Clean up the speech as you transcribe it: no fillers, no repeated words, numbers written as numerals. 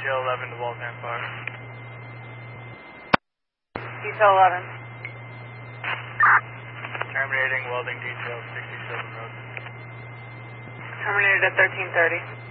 detail 11 to Waltham Park. Detail 11. Terminating welding detail 67 Road. Terminated at 13:30.